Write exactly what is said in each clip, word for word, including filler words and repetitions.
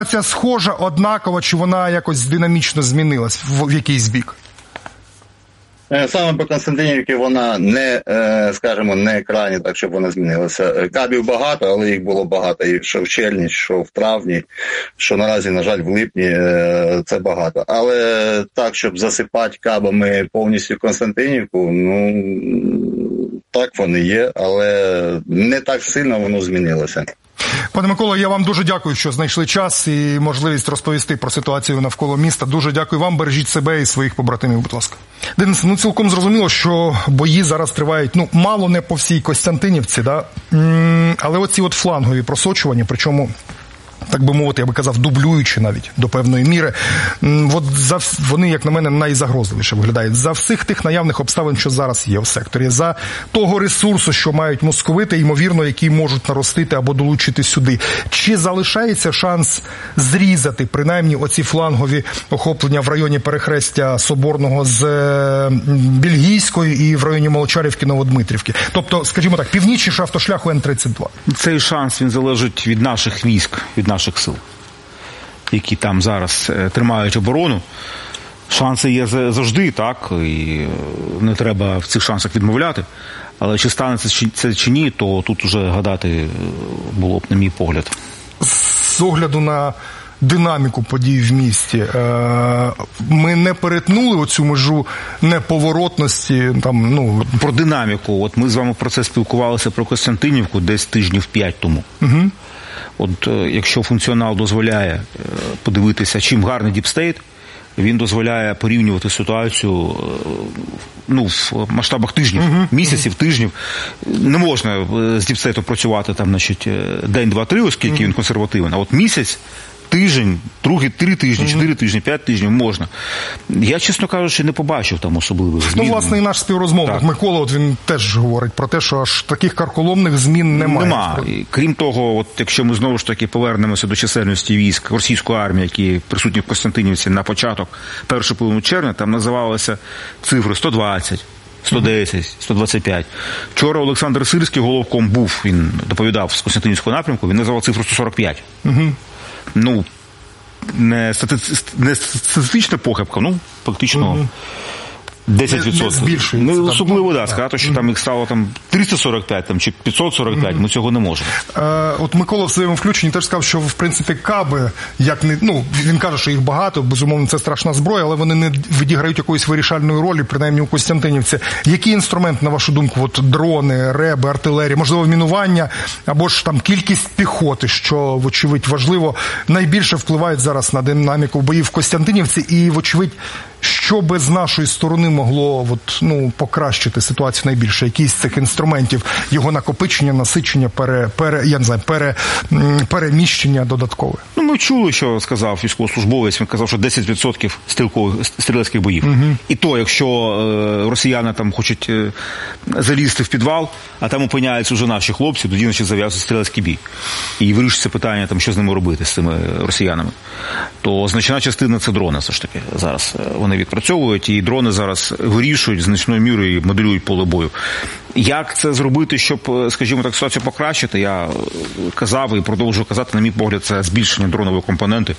Ця схожа, однакова, чи вона якось динамічно змінилась в, в якийсь бік? Саме по Костянтинівці вона не, скажімо, не крайні, так, щоб вона змінилася. Кабів багато, але їх було багато. І що в червні, що в травні, що наразі, на жаль, в липні, це багато. Але так, щоб засипати кабами повністю Костянтинівку, ну, так вони є, але не так сильно воно змінилося. Пане Миколо, я вам дуже дякую, що знайшли час і можливість розповісти про ситуацію навколо міста. Дуже дякую вам, бережіть себе і своїх побратимів, будь ласка. Денис, ну цілком зрозуміло, що бої зараз тривають, ну, мало не по всій Костянтинівці, да? Але оці от флангові просочування, причому, так би мовити, я би казав, дублюючи навіть до певної міри, от за, вони, як на мене, найзагрозливіше виглядають. За всіх тих наявних обставин, що зараз є в секторі, за того ресурсу, що мають московити, ймовірно, які можуть наростити або долучити сюди. Чи залишається шанс зрізати, принаймні, оці флангові охоплення в районі перехрестя Соборного з Більгійської і в районі Молочарівки, Новодмитрівки? Тобто, скажімо так, північніше автошляху Ен тридцять два. Цей шанс, він залежить від наших військ, від наших сил, які там зараз тримають оборону. Шанси є завжди, так, і не треба в цих шансах відмовляти. Але чи станеться це чи ні, то тут уже гадати було б, на мій погляд. З огляду на динаміку подій в місті, ми не перетнули оцю межу неповоротності, там, ну... Про динаміку. От ми з вами про це спілкувалися, про Костянтинівку десь тижнів п'ять тому. Угу. От якщо функціонал дозволяє подивитися, чим гарний діпстейт, він дозволяє порівнювати ситуацію, ну, в масштабах тижнів, uh-huh. місяців, тижнів. Не можна з діпстейтом працювати там, значить, день, два, три, оскільки uh-huh. він консервативний, а от місяць, тиждень, другий, три тижні, mm-hmm. чотири тижні, п'ять тижнів можна. Я, чесно кажучи, не побачив там особливих змін. Ну, власне, і наш співрозмовник так. Микола, от він теж говорить про те, що аж таких карколомних змін немає. Нема. І, крім того, от якщо ми знову ж таки повернемося до чисельності військ російської армії, які присутні в Костянтинівці на початок першої половини червня, там називалися цифри сто двадцять. сто десять, сто двадцять п'ять. Вчора Олександр Сирський головком був, він доповідав з Костянтинівського напрямку, він називав цифру сто сорок п'ять. Угу. Ну, не, стати... не статистична похибка, ну, фактично угу. десять відсотків. Не, не ну, особливо, да, сказати, що там їх стало там триста сорок п'ять там, чи п'ятсот сорок п'ять, ми цього не можемо. Е, от Микола в своєму включенні теж сказав, що, в принципі, каби, як не, ну, він каже, що їх багато, безумовно, це страшна зброя, але вони не відіграють якоїсь вирішальної ролі, принаймні у Костянтинівці. Який інструмент, на вашу думку, от дрони, реби, артилерія, можливо, мінування, або ж там кількість піхоти, що, вочевидь, важливо, найбільше впливають зараз на динаміку боїв в Костянтинівці і, вочевидь, що би з нашої сторони могло от, ну, покращити ситуацію найбільше? Якісь з цих інструментів, його накопичення, насичення, пере, пере, я не знаю, пере, переміщення додаткове? Ну, ми чули, що сказав військовослужбовець, він казав, що десять відсотків стрілецьких боїв. Угу. І то, якщо е, росіяни там хочуть е, залізти в підвал, а там опиняються вже наші хлопці, тоді, значить, зав'язується стрілецький бій. І вирішиться питання, там, що з ними робити, з цими росіянами. То значна частина – це дрони, все ж таки, зараз вони відпрацьовують, і дрони зараз вирішують значною мірою і моделюють поле бою. Як це зробити, щоб, скажімо так, ситуацію покращити? Я казав і продовжую казати, на мій погляд, це збільшення дронової компоненти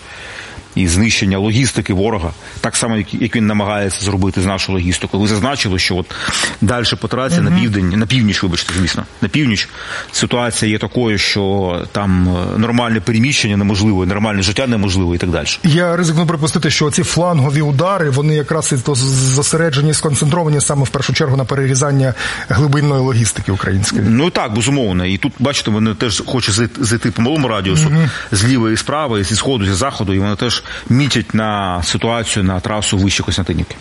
і знищення логістики ворога, так само, як він намагається зробити з нашою логістикою. Ви зазначили, що от далі по трасі mm-hmm. на південь, на північ, вибачте, звісно, на північ ситуація є такою, що там нормальне переміщення неможливо, нормальне життя неможливо і так далі. Я ризикну припустити, що ці флангові удари, вони якраз і зосереджені, сконцентровані саме в першу чергу на перерізання глибинної логістики української. Ну так, безумовно. І тут, бачите, вони теж хочуть зайти по малому радіусу, mm-hmm. з лівої і з правої, зі сходу, зі заходу, і вони теж мітять на ситуацію на трасу вище Костянтинівки.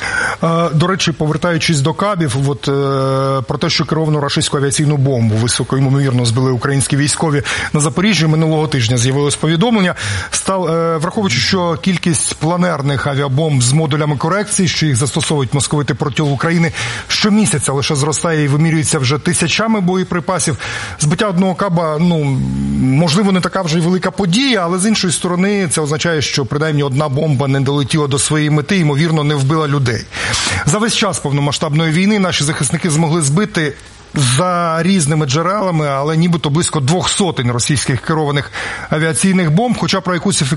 Угу. До речі, повертаючись до кабів, от, е, про те, що керовану рашистську авіаційну бомбу високоймовірно збили українські військові на Запоріжжі, минулого тижня з'явилось повідомлення. Став, е, враховуючи, що кількість планерних авіабомб з модулями корекції, що їх застосовують московити проти України, щомісяця лише зростає і вимірюється вже тисячами боєприпасів. Збиття одного каба, ну, можливо, не така вже й велика подія, але з іншої сторони це означає, що принаймні одна бомба не долетіла до своєї мети, ймовірно, не вбила людей. За весь час повномасштабної війни наші захисники змогли збити за різними джерелами, але нібито близько двох сотень російських керованих авіаційних бомб, хоча про якусь